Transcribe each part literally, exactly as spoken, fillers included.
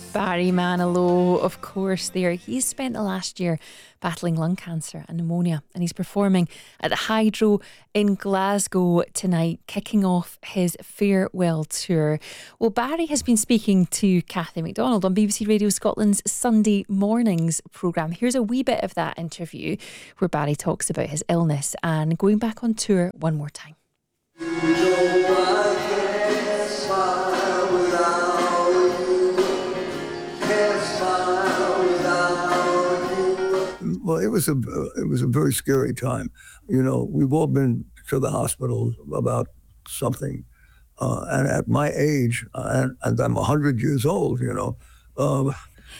Barry Manilow, of course, there. He's spent the last year battling lung cancer and pneumonia, and he's performing at the Hydro in Glasgow tonight, kicking off his farewell tour. Well, Barry has been speaking to Cathy McDonald on B B C Radio Scotland's Sunday Mornings programme. Here's a wee bit of that interview where Barry talks about his illness and going back on tour one more time. You know I can't smile without you. Can't smile without you. Well, it was a it was a very scary time. You know, we've all been to the hospital about something, uh, and at my age, uh, and, and I'm a hundred years old. You know, um,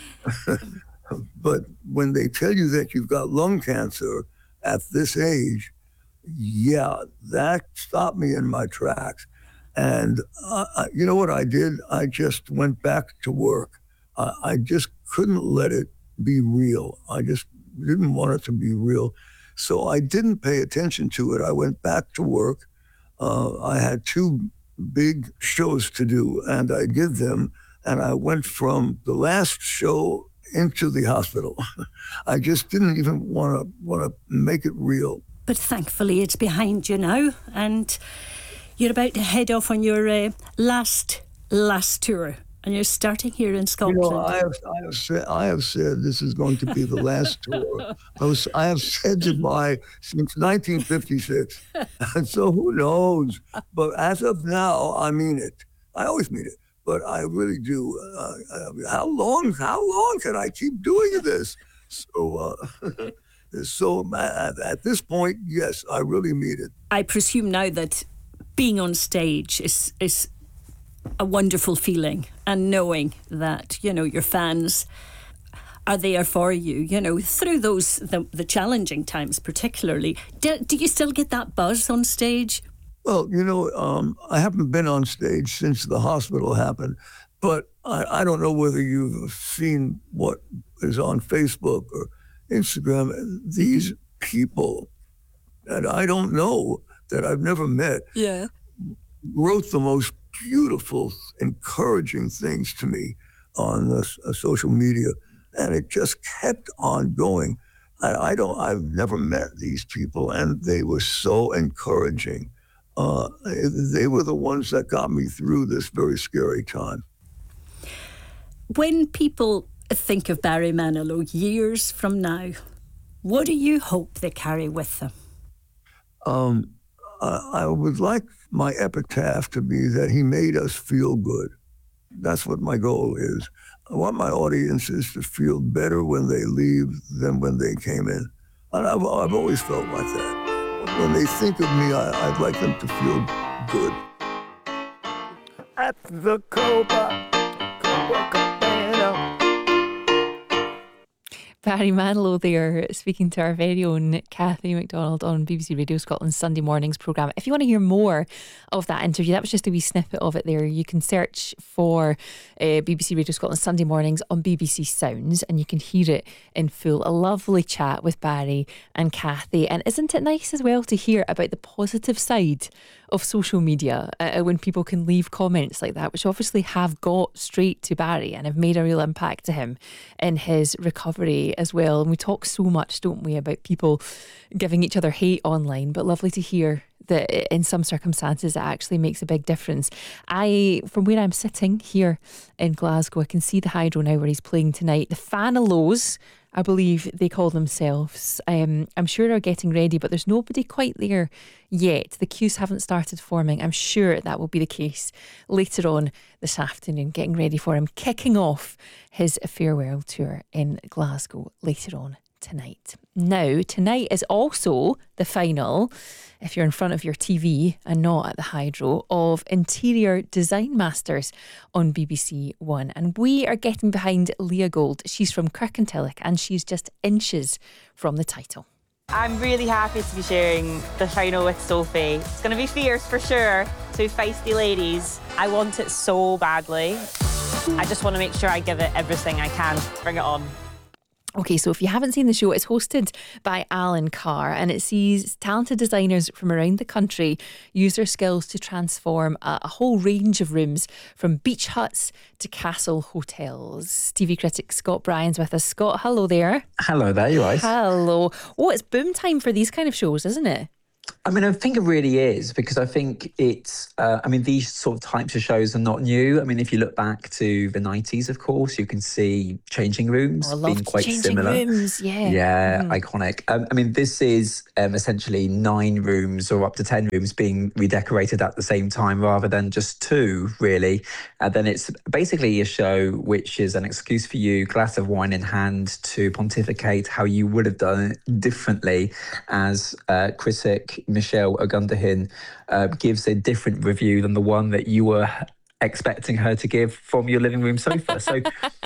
but when they tell you that you've got lung cancer at this age, yeah, that stopped me in my tracks. And uh, you know what I did? I just went back to work. Uh, I just couldn't let it be real. I just didn't want it to be real. So I didn't pay attention to it. I went back to work. Uh, I had two big shows to do, and I did them. And I went from the last show into the hospital. I just didn't even want to want to make it real. But thankfully it's behind you now, and you're about to head off on your uh, last, last tour, and you're starting here in Scotland. You know, I have, I have said, I have said this is going to be the last tour. I, was, I have said goodbye since nineteen fifty-six, and so who knows? But as of now, I mean it. I always mean it, but I really do. Uh, uh, how long? How long can I keep doing this? So. Uh, So at this point, yes, I really mean it. I presume now that being on stage is is a wonderful feeling, and knowing that, you know, your fans are there for you, you know, through those the, the challenging times particularly. Do, do you still get that buzz on stage? Well, you know, um, I haven't been on stage since the hospital happened, but I, I don't know whether you've seen what is on Facebook or Instagram. These people that I don't know, that I've never met, yeah, wrote the most beautiful, encouraging things to me on the, uh, social media, and it just kept on going. I, I don't, I've never met these people, and they were so encouraging. Uh, they were the ones that got me through this very scary time. When people think of Barry Manilow years from now, what do you hope they carry with them? Um, I, I would like my epitaph to be that he made us feel good. That's what my goal is. I want my audiences to feel better when they leave than when they came in. And I've, I've always felt like that. When they think of me, I, I'd like them to feel good. At the Copa, Copa Cabana. Barry Manilow there, speaking to our very own Cathy McDonald on B B C Radio Scotland's Sunday Mornings programme. If you want to hear more of that interview, that was just a wee snippet of it there. You can search for uh, B B C Radio Scotland's Sunday Mornings on B B C Sounds, and you can hear it in full. A lovely chat with Barry and Cathy. And isn't it nice as well to hear about the positive side of social media, uh, when people can leave comments like that, which obviously have got straight to Barry and have made a real impact to him in his recovery as well. And we talk so much, don't we, about people giving each other hate online, but lovely to hear that in some circumstances it actually makes a big difference. I, from where I'm sitting here in Glasgow, I can see the Hydro now where he's playing tonight. The Fanilows, I believe they call themselves, um, I'm sure are getting ready, but there's nobody quite there yet. The queues haven't started forming. I'm sure that will be the case later on this afternoon, getting ready for him kicking off his farewell tour in Glasgow later on tonight. Now, tonight is also the final, if you're in front of your T V and not at the Hydro, of Interior Design Masters on B B C One. And we are getting behind Leah Gold. She's from Kirkintilloch and she's just inches from the title. I'm really happy to be sharing the final with Sophie. It's going to be fierce for sure. Two feisty ladies. I want it so badly. I just want to make sure I give it everything I can. Bring it on. Okay, so if you haven't seen the show, it's hosted by Alan Carr, and it sees talented designers from around the country use their skills to transform a, a whole range of rooms, from beach huts to castle hotels. T V critic Scott Bryan's with us. Scott, hello there. Hello there, you guys. Hello. Oh, it's boom time for these kind of shows, isn't it? I mean, I think it really is, because I think it's, uh, I mean, these sort of types of shows are not new. I mean, if you look back to the nineties, of course, you can see changing rooms oh, I being loved quite changing similar. Rooms, yeah. Yeah, mm. iconic. Um, I mean, this is um, essentially nine rooms or up to ten rooms being redecorated at the same time rather than just two, really. And then it's basically a show which is an excuse for you, glass of wine in hand, to pontificate how you would have done it differently, as uh, critic Michelle Ogundahin uh, gives a different review than the one that you were expecting her to give from your living room sofa. So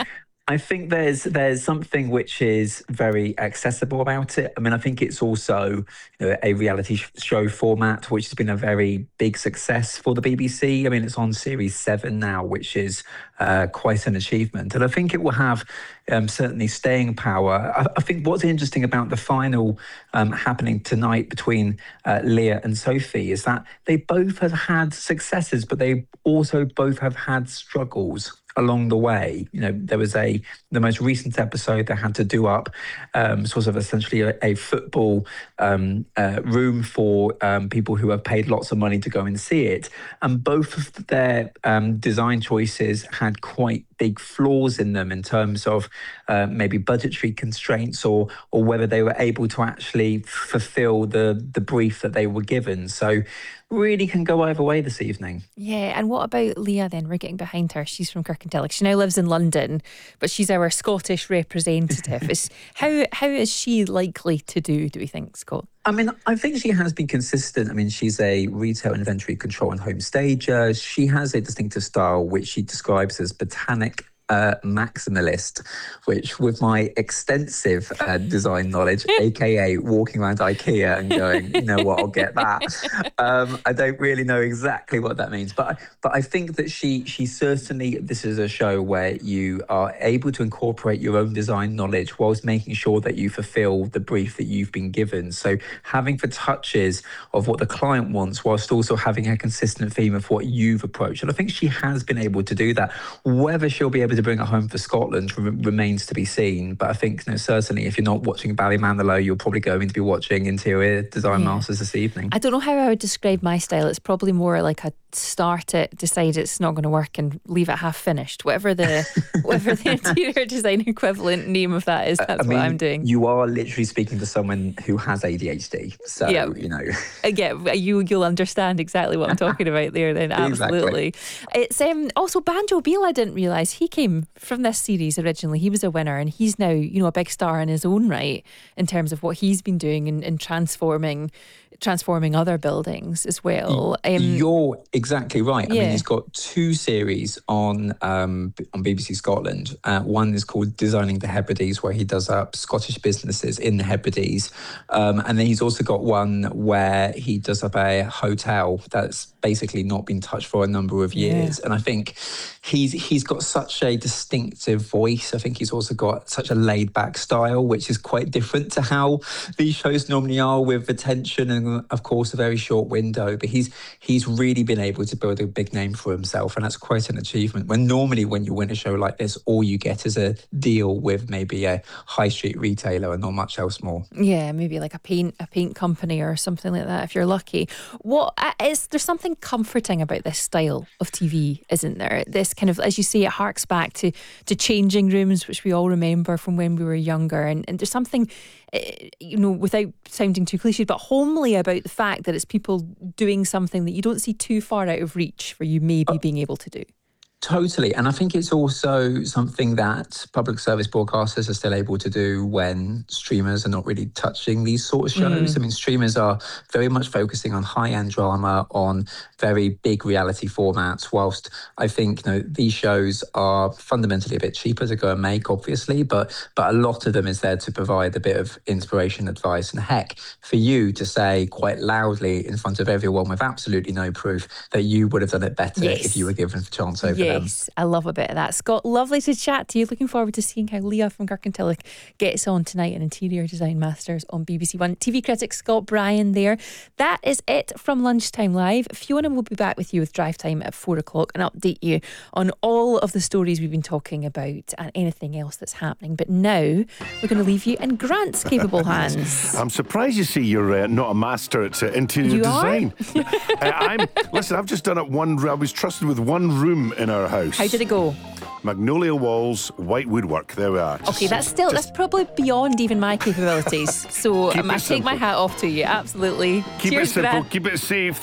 I think there's there's something which is very accessible about it. I mean, I think it's also, you know, a reality show format which has been a very big success for the B B C. I mean, it's on series seven now, which is uh, quite an achievement. And I think it will have um, certainly staying power. I, I think what's interesting about the final um, happening tonight between uh, Leah and Sophie is that they both have had successes, but they also both have had struggles along the way. You know, there was a the most recent episode that had to do up um, sort of essentially a, a football um, uh, room for um, people who have paid lots of money to go and see it, and both of their um, design choices had quite big flaws in them in terms of uh, maybe budgetary constraints, or or whether they were able to actually fulfill the the brief that they were given. So really can go either way this evening. Yeah, and what about Leah then? We're getting behind her. She's from Kirkintilloch. She now lives in London, but she's our Scottish representative. is, how how is she likely to do, do we think, Scott? I mean, I think she has been consistent. I mean, she's a retail inventory control and home stager. She has a distinctive style which she describes as botanic Uh, maximalist, which, with my extensive uh, design knowledge, aka walking around IKEA and going, you know what, I'll get that. Um, I don't really know exactly what that means, but but I think that she she certainly, this is a show where you are able to incorporate your own design knowledge whilst making sure that you fulfill the brief that you've been given. So having the touches of what the client wants whilst also having a consistent theme of what you've approached. And I think she has been able to do that. Whether she'll be able to bring it home for Scotland r- remains to be seen. But I think, you know, certainly if you're not watching Ballymanilow, you're probably going to be watching Interior Design yeah. Masters this evening. I don't know how I would describe my style. It's probably more like a start it, decide it's not going to work, and leave it half finished. Whatever the whatever the interior design equivalent name of that is, that's I mean, what I'm doing. You are literally speaking to someone who has A D H D, so yeah. you know. Yeah, you you'll understand exactly what I'm talking about there. Then absolutely. Exactly. It's um also Banjo Beale. I didn't realise he came from this series originally. He was a winner, and he's now, you know, a big star in his own right in terms of what he's been doing in, in transforming transforming other buildings as well. Um, You're exactly right. I yeah. mean, he's got two series on um, on B B C Scotland. Uh, one is called Designing the Hebrides, where he does up Scottish businesses in the Hebrides. Um, and then he's also got one where he does up a hotel that's basically not been touched for a number of years. Yeah. And I think he's he's got such a distinctive voice. I think he's also got such a laid-back style, which is quite different to how these shows normally are, with attention and, of course, a very short window. But he's he's really been able to build a big name for himself, and that's quite an achievement. When normally when you win a show like this, all you get is a deal with maybe a high street retailer and not much else more. Yeah, maybe like a paint a paint company or something like that if you're lucky. What is there something comforting about this style of T V, isn't there? This kind of, as you say, it harks back to to changing rooms, which we all remember from when we were younger, and, and there's something, you know, without sounding too cliched, but homely about the fact that it's people doing something that you don't see too far out of reach for you maybe being able to do. Totally. And I think it's also something that public service broadcasters are still able to do when streamers are not really touching these sort of shows. Mm. I mean, streamers are very much focusing on high-end drama, on very big reality formats, whilst I think, you know, these shows are fundamentally a bit cheaper to go and make, obviously, but but a lot of them is there to provide a bit of inspiration, advice, and heck, for you to say quite loudly in front of everyone with absolutely no proof that you would have done it better yes. if you were given the chance over yeah. Yes, I love a bit of that. Scott, lovely to chat to you. Looking forward to seeing how Leah from Kirkintilloch gets on tonight in Interior Design Masters on B B C One. T V critic Scott Bryan there. That is it from Lunchtime Live. Fiona will be back with you with Drive Time at four o'clock and update you on all of the stories we've been talking about and anything else that's happening. But now we're going to leave you in Grant's capable hands. I'm surprised you see you're uh, not a master at uh, interior You design. uh, I'm listen. I've just done it one. I was trusted with one room in our house. How did it go? Magnolia walls, white woodwork. There we are. Just, Okay, that's still just that's probably beyond even my capabilities. So Keep um, it I take my simple. hat off to you. Absolutely. keep Cheers, it simple. Grant. Keep it safe.